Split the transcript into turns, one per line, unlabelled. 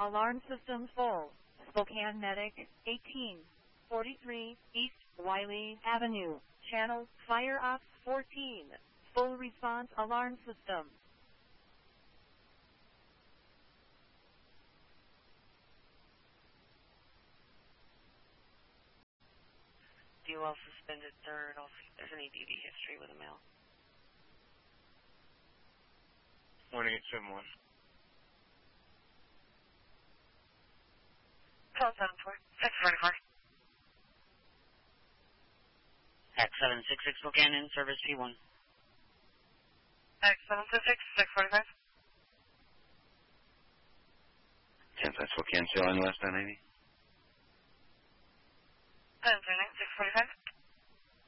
Alarm system full. Spokane Medic, 1843 East Wiley Avenue. Channel, Fire Ops 14. Full response alarm system.
DOL suspended third. I'll see if there's any DD history with a male.
1871.
1274. 644.
Hack 766 Spokane in service P1.
Hack 766, 645.
10 Spokane, sailing west on 80.
1039, 645.